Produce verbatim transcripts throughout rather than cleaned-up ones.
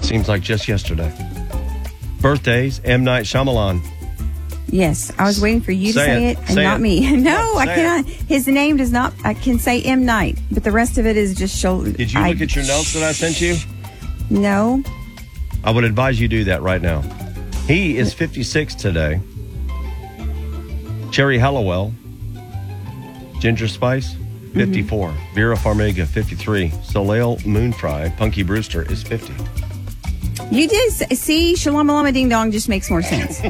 Seems like just yesterday. Birthdays, M. Night Shyamalan. Yes, I was waiting for you to Say say it. it, and Say not it. me. No, Yeah, I say cannot. His name does not. I can say M. Night, but the rest of it is just show. Did you I, look at your notes that I sent you? No. I would advise you do that right now. He is fifty-six today. Cherry Hallowell, Ginger Spice, fifty-four. Mm-hmm. Vera Farmiga, fifty-three. Soleil Moonfry, Punky Brewster is fifty. You did see Shalamalama Ding Dong just makes more sense.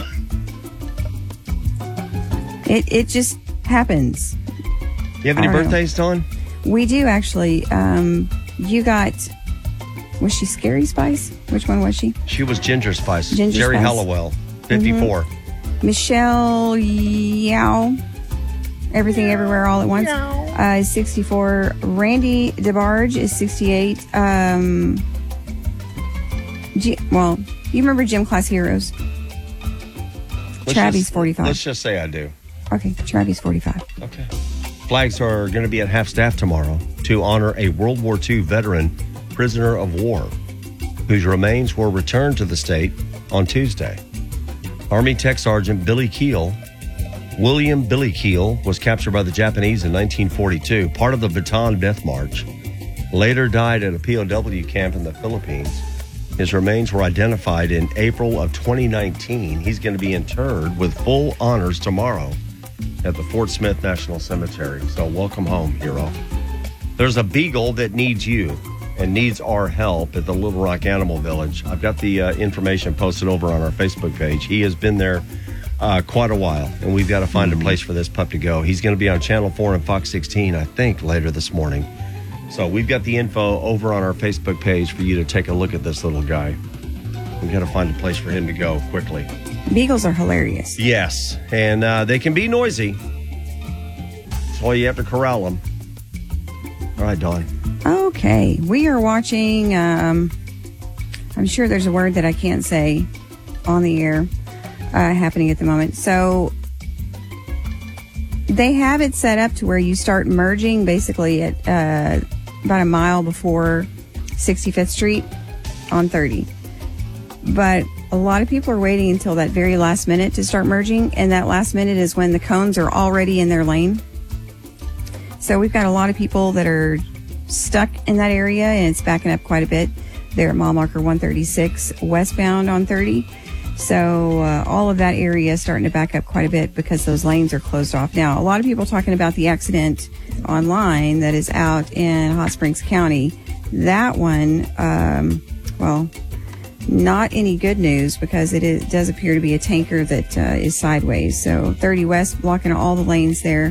it it just happens. You have any birthdays, Dawn? We do actually. Um, you got. Was she Scary Spice? Which one was she? She was Ginger Spice. Ginger Jerry Spice. Hallowell, fifty-four. Mm-hmm. Michelle Yao, Everything Everywhere All at Once, uh, is sixty-four. Randy DeBarge is sixty-eight. Um, G- well, you remember Gym Class Heroes? Let's Travis, just, forty-five. Let's just say I do. Okay, Travis, forty-five. Okay. Flags are going to be at half-staff tomorrow to honor a World War Two veteran prisoner of war whose remains were returned to the state on Tuesday. Army Tech Sergeant Billy Keel, William Billy Keel, was captured by the Japanese in nineteen forty-two, part of the Bataan Death March. Later died at a P O W camp in the Philippines. His remains were identified in April of twenty nineteen. He's going to be interred with full honors tomorrow at the Fort Smith National Cemetery. So welcome home, hero. There's a beagle that needs you and needs our help at the Little Rock Animal Village. I've got the uh, information posted over on our Facebook page. He has been there uh, quite a while, and we've got to find mm-hmm. a place for this pup to go. He's going to be on Channel four and Fox sixteen, I think, later this morning. So we've got the info over on our Facebook page for you to take a look at this little guy. We've got to find a place for him to go quickly. Beagles are hilarious. Yes, and uh, they can be noisy. That's why you have to corral them. All right, Dawn. Okay, we are watching, um, I'm sure there's a word that I can't say on the air uh, happening at the moment. So they have it set up to where you start merging basically at uh, about a mile before sixty-fifth Street on thirty. But a lot of people are waiting until that very last minute to start merging, and that last minute is when the cones are already in their lane. So we've got a lot of people that are stuck in that area, and it's backing up quite a bit. They're at mile marker one thirty-six westbound on thirty. So uh, all of that area is starting to back up quite a bit because those lanes are closed off. Now, a lot of people are talking about the accident online that is out in Hot Springs County. That one, um, well, not any good news because it is, does appear to be a tanker that uh, is sideways. So thirty west blocking all the lanes there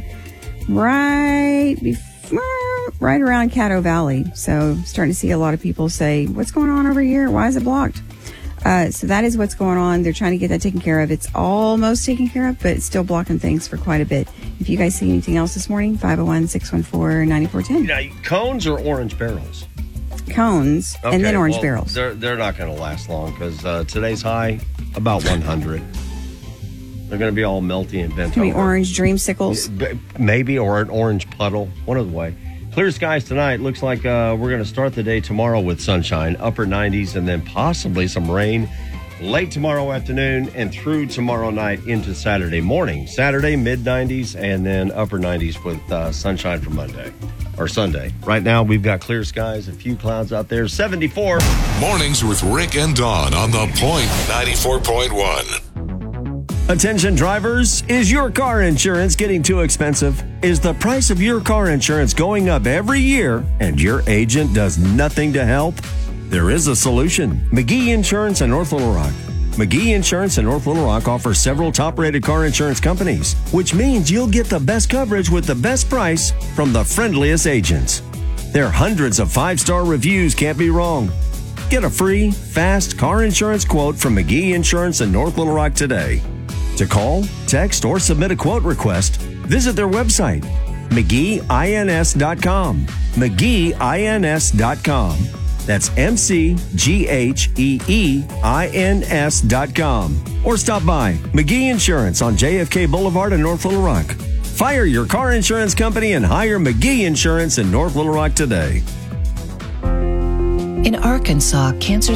right before, right around Caddo Valley. So starting to see a lot of people say, what's going on over here? Why is it blocked? Uh, so that is what's going on. They're trying to get that taken care of. It's almost taken care of, but it's still blocking things for quite a bit. If you guys see anything else this morning, five oh one, six one four, nine four one zero. Now, cones or orange barrels? Cones, okay, and then orange well, barrels. They're, they're not going to last long because uh, today's high, about one hundred. They're going to be all melty and bent over. Maybe orange dreamsicles. Maybe, or an orange puddle, one of the way. Clear skies tonight. Looks like uh, we're going to start the day tomorrow with sunshine, upper nineties, and then possibly some rain late tomorrow afternoon and through tomorrow night into Saturday morning. Saturday, mid nineties, and then upper nineties with uh, sunshine for Monday or Sunday. Right now, we've got clear skies, a few clouds out there, seventy-four. Mornings with Rick and Dawn on The Point ninety-four point one. Attention drivers, is your car insurance getting too expensive? Is the price of your car insurance going up every year and your agent does nothing to help? There is a solution. McGee Insurance in North Little Rock. McGee Insurance in North Little Rock offers several top-rated car insurance companies, which means you'll get the best coverage with the best price from the friendliest agents. Their hundreds of five-star reviews can't be wrong. Get a free, fast car insurance quote from McGee Insurance in North Little Rock today. To call, text, or submit a quote request, visit their website, McGee Ins dot com. McGee Ins dot com. That's M C G H E E I N S dot com. Or stop by McGee Insurance on J F K Boulevard in North Little Rock. Fire your car insurance company and hire McGee Insurance in North Little Rock today. In Arkansas, cancer